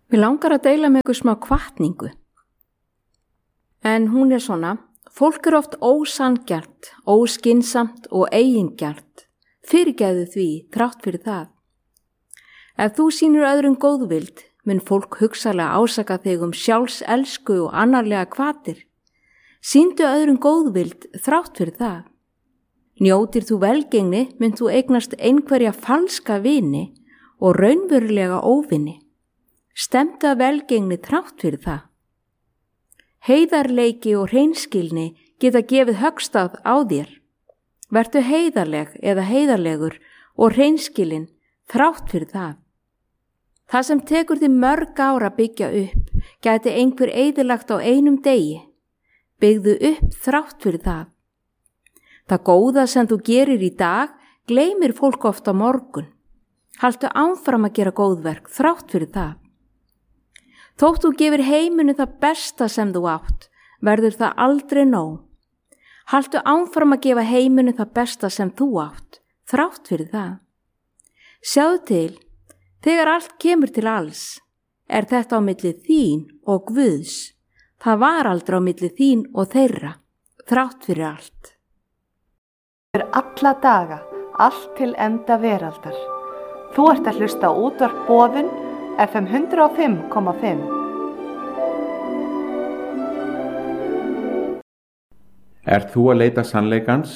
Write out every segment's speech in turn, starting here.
Mér langar að deila með ykkur smá hvatningu. En hún er svona, fólk er oft ósanngjarnt, óskynsamt og eigingjarnt. Fyrirgefðu því, þrátt fyrir það. Ef þú sýnir öðrum góðvild, mun fólk hugsanlega ásaka þig sjálfselsku og annarlega hvatir. Sýndu öðrum góðvild, þrátt fyrir það. Njótir þú velgengni, mun þú eignast einhverja falska vini og raunverulega óvini. Stemdu að velgengni þrátt fyrir það. Heiðarleiki og hreinskilni geta gefið höggstað á þér. Vertu heiðarleg eða heiðarlegur og hreinskilin þrátt fyrir það. Það sem tekur þig mörg ár að byggja upp, gæti einhver eyðilagt á einum degi. Byggðu upp þrátt fyrir það. Það góða sem þú gerir í dag, gleymir fólk oft á morgun. Haltu áfram að gera góðverk þrátt fyrir það. Þótt þú gefur heiminu það besta sem þú átt, verður það aldrei nóg. Haltu áfram að gefa heiminu það besta sem þú átt, þrátt fyrir það. Sjáðu til, þegar allt kemur til alls, er þetta á milli þín og Guðs. Það var aldrei á milli þín og þeirra, þrátt fyrir allt. Fyrir alla daga, allt til enda veraldar. Þú ert að hlusta á útvarp Boðun, FM 105,5. Ert þú að leita sannleikans?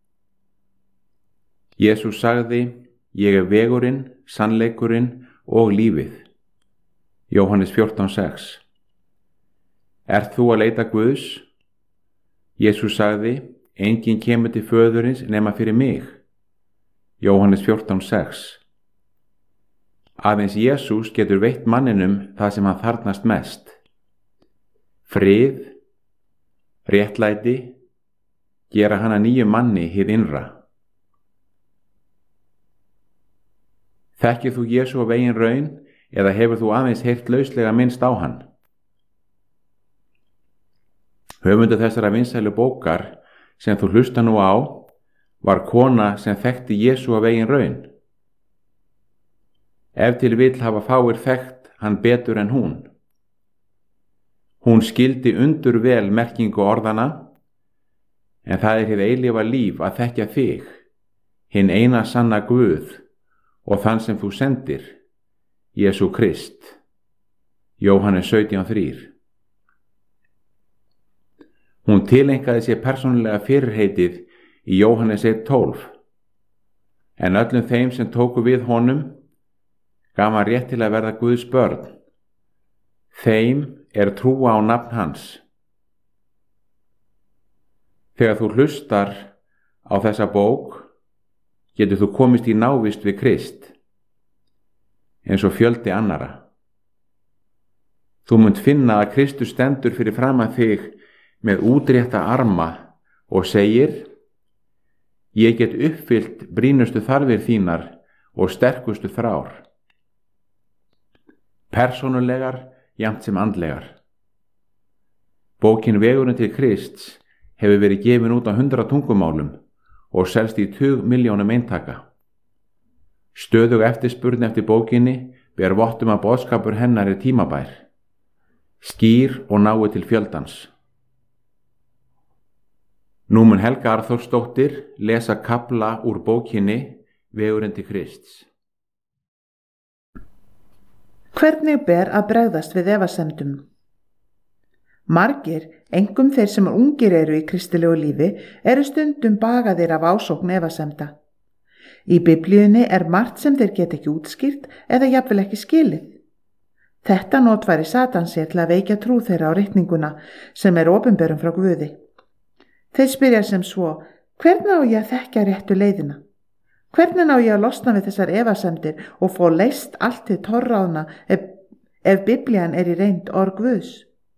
Jesús sagði, ég er vegurinn, sannleikurinn og lífið. Jóhannes 14:6. Ert þú að leita Guðs? Jesús sagði, enginn kemur til föðurins nema fyrir mig. Jóhannes 14:6. Aðeins Jesús getur veitt manninum það sem hann þarfnast mest. Frið, réttlæti, gera hann að nýjum manni hið innra. Þekkir þú Jesú af eigin raun eða hefur þú aðeins heyrt lauslega minnst á hann? Höfundur þessara vinsælu bókar sem þú hlusta nú á var kona sem þekkti Jesú af eigin raun. Ef til vill hafa fáir þekkt hann betur en hún. Hún skildi undur vel merkingu orðana, en það er hið eilífa líf að þekkja þig, hinn eina sanna Guð og þann sem þú sendir, Jesú Krist. Jóhannes 17:3. Hún tileinkaði sér persónulega fyrirheitið í Jóhannes 1:12, en öllum þeim sem tóku við honum gaf hann rétt til að verða Guðs börn. Þeim er trúa á nafn hans. Þegar þú hlustar á þessa bók, getur þú komist í návist við Krist, eins og fjöldi annara. Þú munt finna að Kristus stendur fyrir framan þig með útrétta arma og segir, ég get uppfyllt brýnustu þarfir þínar og sterkustu þrár. Persónulegar, jafnt sem andlegar. Bókin Vegurinn til Krists hefur verið gefin út á 100 tungumálum og selst í 20 milljónum eintaka. Stöðug eftirspurn eftir bókinni ber vott að boðskapur hennar er tímabær, skýr og nái til fjöldans. Nú mun Helga Arþórsdóttir lesa kafla úr bókinni Vegurinn til Krists. Hvernig ber að bregðast við efasemdum? Margir, einkum þeir sem ungir eru í kristilegu lífi, eru stundum bagaðir af ásókn efasemda. Í Biblíunni er margt sem þeir geta ekki útskýrt eða jafnvel ekki skilið. Þetta notfæri Satan sér til að veikja trú þeirra á ritninguna sem er opinberum frá Guði. Þeir spyrja sem svo, hvernig á ég að þekkja réttu leiðina? Hvernig á ég að losna við þessar efasemdir og fá leyst allt til torráðna ef Biblían er í reynd orð Guðs?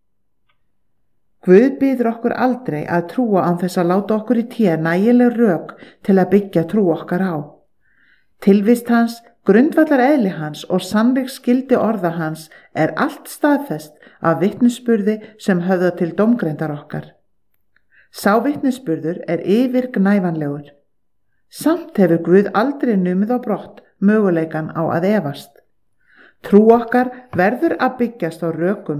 Guð biður okkur aldrei að trúa án þess að láta okkur í té nægileg rök til að byggja trú okkar á. Tilvist hans, grundvallar eðli hans og sannleik skildi orða hans er allt staðfest af vitnisburði sem höfða til dómgreindar okkar. Sá vitnisburður er yfirgnæfanlegur. Samt hefur Guð aldrei numið á brott möguleikan á að efast. Trú okkar verður að byggjast á rökum